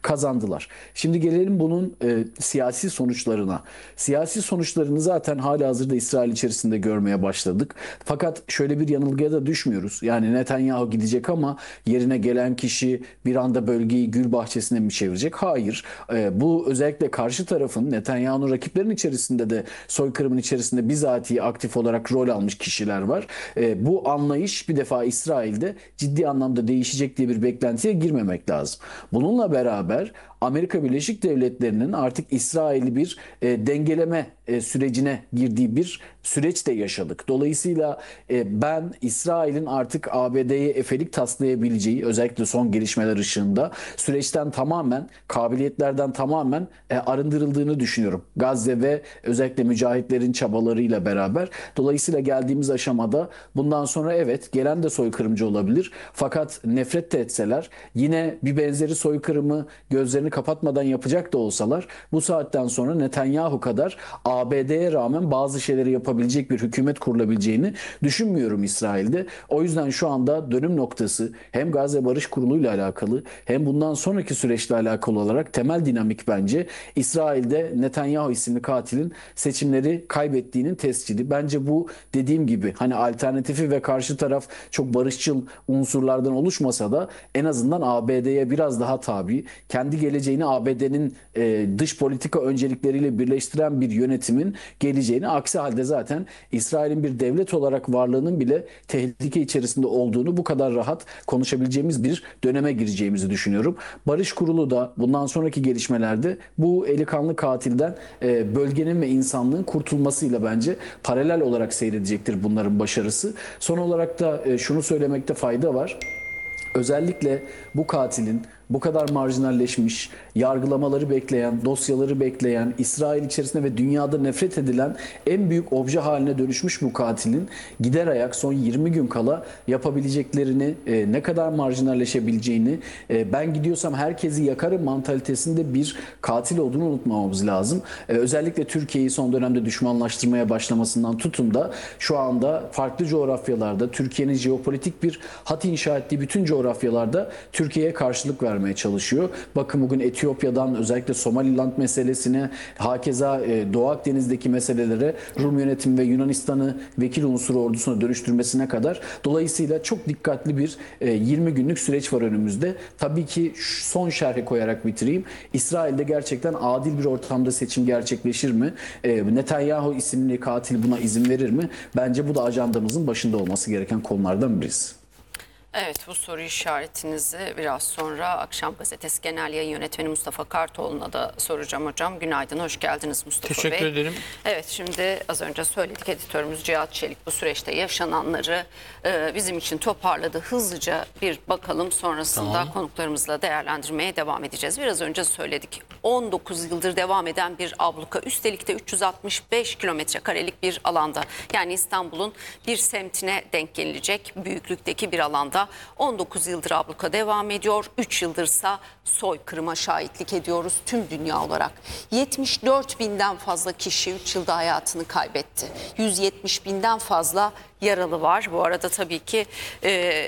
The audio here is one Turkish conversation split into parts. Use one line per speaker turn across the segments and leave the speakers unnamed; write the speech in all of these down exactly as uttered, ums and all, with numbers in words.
kazandılar. Şimdi gelelim bunun e, siyasi sonuçlarına. Siyasi sonuçlarını zaten halihazırda İsrail içerisinde görmeye başladık. Fakat şöyle bir yanılgıya da düşmüyoruz. Yani Netanyahu gidecek ama yerine gelen kişi bir anda bölgeyi gül bahçesine mi çevirecek? Hayır. E, bu özellikle karşı tarafın, Netanyahu'nun rakiplerin içerisinde de soykırımın içerisinde bizatihi aktif olarak rol almış kişiler var. E, bu anlayış bir defa İsrail'de ciddi anlamda değişecek diye bir beklentiye girmemek lazım. Bununla beraber Amerika Birleşik Devletleri'nin artık İsrail'i bir e, dengeleme e, sürecine girdiği bir süreç de yaşadık. Dolayısıyla e, ben İsrail'in artık A B D'ye efelik taslayabileceği, özellikle son gelişmeler ışığında süreçten tamamen, kabiliyetlerden tamamen e, arındırıldığını düşünüyorum. Gazze ve özellikle mücahitlerin çabalarıyla beraber. Dolayısıyla geldiğimiz aşamada bundan sonra evet gelen de soykırımcı olabilir. Fakat nefret de etseler, yine bir benzeri soykırımı gözlerini kapatmadan yapacak da olsalar, bu saatten sonra Netanyahu kadar A B D'ye rağmen bazı şeyleri yapabilecek bir hükümet kurulabileceğini düşünmüyorum İsrail'de. O yüzden şu anda dönüm noktası hem Gazze Barış Kurulu ile alakalı hem bundan sonraki süreçle alakalı olarak temel dinamik bence İsrail'de Netanyahu isimli katilin seçimleri kaybettiğinin tescili. Bence bu, dediğim gibi, hani alternatifi ve karşı taraf çok barışçıl unsurlardan oluşmasa da en azından A B D'ye biraz daha tabi, kendi geleceğini A B D'nin e, dış politika öncelikleriyle birleştiren bir yönetimin geleceğini, aksi halde zaten İsrail'in bir devlet olarak varlığının bile tehlike içerisinde olduğunu bu kadar rahat konuşabileceğimiz bir döneme gireceğimizi düşünüyorum. Barış Kurulu da bundan sonraki gelişmelerde bu eli kanlı katilden e, bölgenin ve insanlığın kurtulmasıyla bence paralel olarak seyredecektir bunların başarısı. Son olarak da e, şunu söylemekte fayda var. Özellikle bu katilin bu kadar marjinalleşmiş, yargılamaları bekleyen, dosyaları bekleyen, İsrail içerisinde ve dünyada nefret edilen en büyük obje haline dönüşmüş bu katilin gider ayak son yirmi gün kala yapabileceklerini, e, ne kadar marjinalleşebileceğini, e, ben gidiyorsam herkesi yakarım mantalitesinde bir katil olduğunu unutmamamız lazım. E, özellikle Türkiye'yi son dönemde düşmanlaştırmaya başlamasından tutun da şu anda farklı coğrafyalarda Türkiye'nin jeopolitik bir hat inşa ettiği bütün coğrafyalarda Türkiye'ye karşılık vermeye çalışıyor. Bakın bugün Etiyopya'dan özellikle Somaliland meselesine, hakeza e, Doğu Akdeniz'deki meselelere Rum yönetimi ve Yunanistan'ı vekil unsuru ordusuna dönüştürmesine kadar. Dolayısıyla çok dikkatli bir e, yirmi günlük süreç var önümüzde. Tabii ki son şerhe koyarak bitireyim. İsrail'de gerçekten adil bir ortamda seçim gerçekleşir mi? E, Netanyahu isimli katil buna izin verir mi? Bence bu da ajandamızın başında olması gereken konulardan birisi.
Evet, bu soru işaretinizi biraz sonra Akşam Gazetesi Genel Yayın Yönetmeni Mustafa Kartoğlu'na da soracağım hocam. Günaydın, hoş geldiniz Mustafa
Teşekkür
Bey.
Teşekkür ederim.
Evet, şimdi az önce söyledik, editörümüz Cihat Çelik bu süreçte yaşananları e, bizim için toparladı. Hızlıca bir bakalım, sonrasında
Tamam.
konuklarımızla değerlendirmeye devam edeceğiz. Biraz önce söyledik, on dokuz yıldır devam eden bir abluka, üstelik de üç yüz altmış beş kilometre karelik bir alanda. Yani İstanbul'un bir semtine denk gelecek büyüklükteki bir alanda. on dokuz yıldır abluka devam ediyor. üç yıldırsa soykırıma şahitlik ediyoruz tüm dünya olarak. yetmiş dört binden fazla kişi üç yılda hayatını kaybetti. yüz yetmiş binden fazla yaralı var. Bu arada tabii ki e,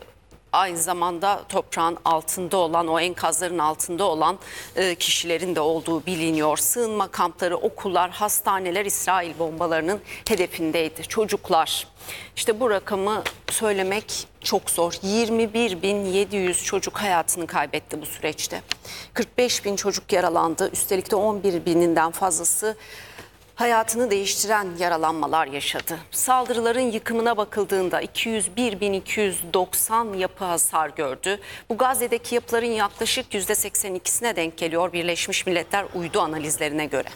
aynı zamanda toprağın altında olan, o enkazların altında olan e, kişilerin de olduğu biliniyor. Sığınma kampları, okullar, hastaneler İsrail bombalarının hedefindeydi. Çocuklar. İşte bu rakamı söylemek çok zor. yirmi bir bin yedi yüz çocuk hayatını kaybetti bu süreçte. kırk beş bin çocuk yaralandı. Üstelik de on bir bininden fazlası hayatını değiştiren yaralanmalar yaşadı. Saldırıların yıkımına bakıldığında iki yüz bir bin iki yüz doksan yapı hasar gördü. Bu Gazze'deki yapıların yaklaşık yüzde seksen ikisine denk geliyor Birleşmiş Milletler uydu analizlerine göre.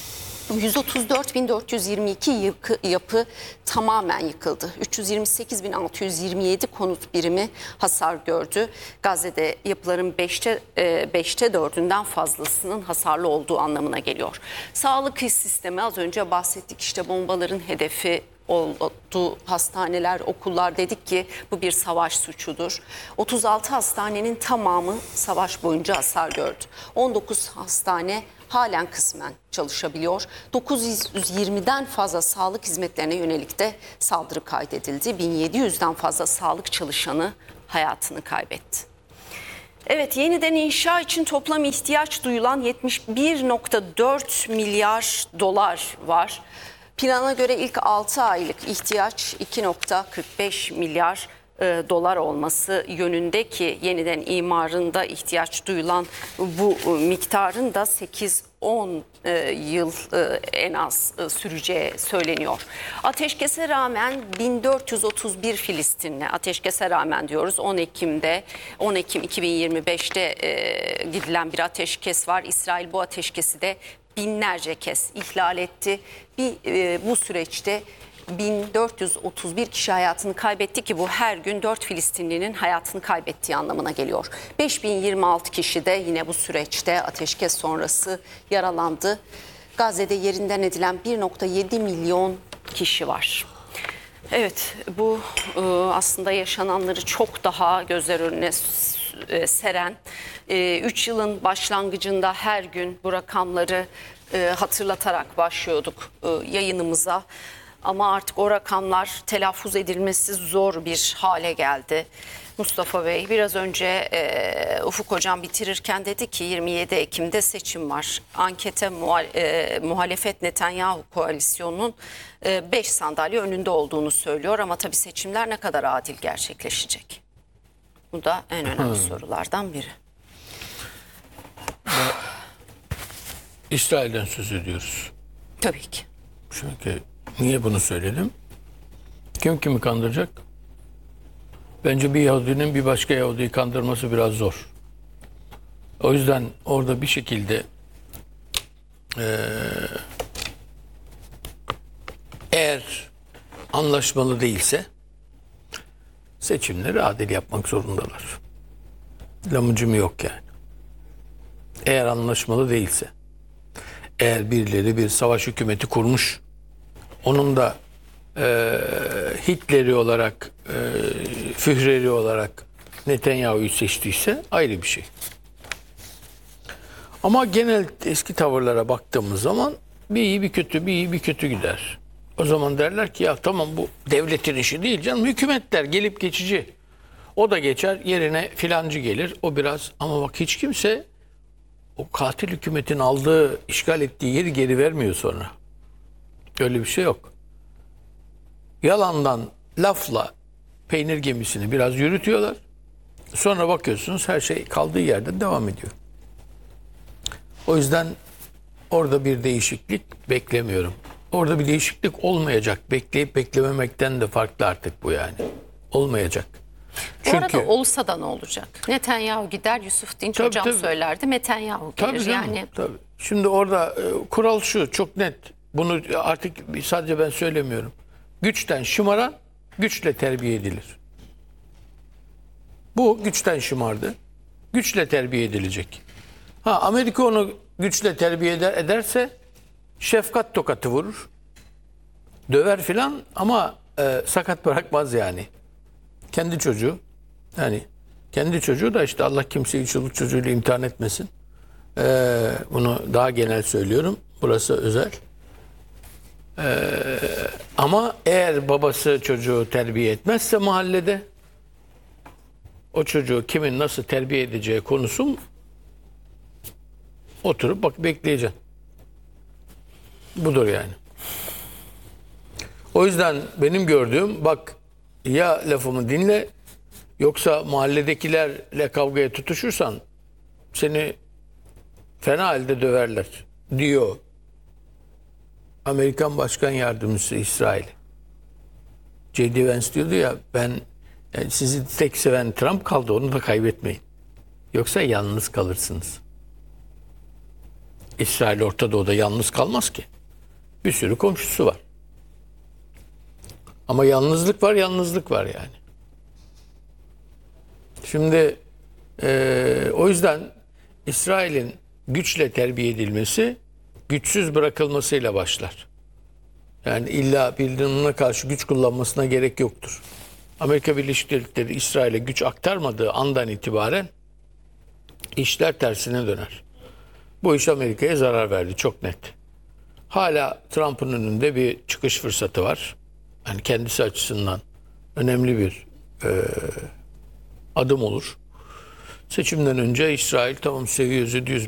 yüz otuz dört bin dört yüz yirmi iki yapı, yapı tamamen yıkıldı. üç yüz yirmi sekiz bin altı yüz yirmi yedi konut birimi hasar gördü. Gazze'de yapıların beşte, beşte dördünden fazlasının hasarlı olduğu anlamına geliyor. Sağlık sistemi, az önce bahsettik, işte bombaların hedefi oldu, hastaneler, okullar, dedik ki bu bir savaş suçudur. otuz altı hastanenin tamamı savaş boyunca hasar gördü. on dokuz hastane halen kısmen çalışabiliyor. dokuz yüz yirmiden fazla sağlık hizmetlerine yönelik de saldırı kaydedildi. bin yedi yüzden fazla sağlık çalışanı hayatını kaybetti. Evet, yeniden inşa için toplam ihtiyaç duyulan yetmiş bir nokta dört milyar dolar var. Plana göre ilk altı aylık ihtiyaç iki nokta kırk beş milyar e, dolar olması yönünde ki yeniden imarında ihtiyaç duyulan bu e, miktarın da sekiz on e, yıl e, en az e, süreceği söyleniyor. Ateşkese rağmen bin dört yüz otuz bir Filistinli, ateşkese rağmen diyoruz, on Ekim'de on Ekim iki bin yirmi beş'te e, gidilen bir ateşkes var. İsrail bu ateşkesi de binlerce kez ihlal etti. Bir, e, bu süreçte bin dört yüz otuz bir kişi hayatını kaybetti ki bu her gün dört Filistinlinin hayatını kaybettiği anlamına geliyor. beş bin yirmi altı kişi de yine bu süreçte ateşkes sonrası yaralandı. Gazze'de yerinden edilen bir nokta yedi milyon kişi var. Evet, bu e, aslında yaşananları çok daha gözler önüne e, seren, üç yılın başlangıcında her gün bu rakamları e, hatırlatarak başlıyorduk e, yayınımıza. Ama artık o rakamlar telaffuz edilmesi zor bir hale geldi. Mustafa Bey biraz önce e, Ufuk Hocam bitirirken dedi ki yirmi yedi Ekim'de seçim var. Ankete muhal, e, muhalefet Netanyahu koalisyonunun beş e, sandalye önünde olduğunu söylüyor. Ama tabii seçimler ne kadar adil gerçekleşecek? Bu da en önemli hmm. sorulardan biri.
İsrail'den söz ediyoruz.
Tabii ki.
Çünkü niye bunu söyledim? Kim kimi kandıracak? Bence bir Yahudinin bir başka Yahudi'yi kandırması biraz zor. O yüzden orada bir şekilde ee, eğer anlaşmalı değilse seçimleri adil yapmak zorundalar. Lamucum yok yani. Eğer anlaşmalı değilse, eğer birileri bir savaş hükümeti kurmuş, onun da e, Hitler'i olarak, e, Führer'i olarak Netanyahu'yu seçtiyse ayrı bir şey. Ama genel eski tavırlara baktığımız zaman bir iyi bir kötü, bir iyi bir kötü gider. O zaman derler ki ya tamam bu devletin işi değil canım, hükümetler gelip geçici. O da geçer, yerine filancı gelir, o biraz, ama bak hiç kimse o katil hükümetin aldığı, işgal ettiği yeri geri vermiyor sonra. Öyle bir şey yok. Yalandan, lafla peynir gemisini biraz yürütüyorlar. Sonra bakıyorsunuz her şey kaldığı yerde devam ediyor. O yüzden orada bir değişiklik beklemiyorum. Orada bir değişiklik olmayacak. Bekleyip beklememekten de farklı artık bu yani. Olmayacak.
Bu Çünkü, arada olsa da ne olacak? Netanyahu gider, Yusuf Dinç tabii, hocam tabii. söylerdi. Netanyahu gelir tabii canım, yani.
Tabii. Şimdi orada e, kural şu, çok net. Bunu artık sadece ben söylemiyorum. Güçten şımaran güçle terbiye edilir. Bu güçten şımardı. Güçle terbiye edilecek. Ha, Amerika onu güçle terbiye eder, ederse şefkat tokatı vurur. Döver filan ama e, sakat bırakmaz yani. Kendi çocuğu, yani kendi çocuğu da işte Allah kimseyi çoluk çocuğuyla imtihan etmesin. Ee, bunu daha genel söylüyorum. Burası özel. Ee, ama eğer babası çocuğu terbiye etmezse mahallede, o çocuğu kimin nasıl terbiye edeceği konusu, oturup bak bekleyeceksin. Budur yani. O yüzden benim gördüğüm, bak ya lafımı dinle, yoksa mahalledekilerle kavgaya tutuşursan seni fena halde döverler diyor Amerikan Başkan Yardımcısı İsrail. J D Vance diyordu ya, ben yani sizi tek seven Trump kaldı, onu da kaybetmeyin. Yoksa yalnız kalırsınız. İsrail Orta Doğu'da yalnız kalmaz ki. Bir sürü komşusu var. Ama yalnızlık var, yalnızlık var yani. Şimdi e, o yüzden İsrail'in güçle terbiye edilmesi, güçsüz bırakılmasıyla başlar. Yani illa birilerine karşı güç kullanmasına gerek yoktur. Amerika Birleşik Devletleri İsrail'e güç aktarmadığı andan itibaren işler tersine döner. Bu iş Amerika'ya zarar verdi, çok net. Hala Trump'ın önünde bir çıkış fırsatı var. Yani kendisi açısından önemli bir e, adım olur. Seçimden önce İsrail tamam seviyoruz ediyoruz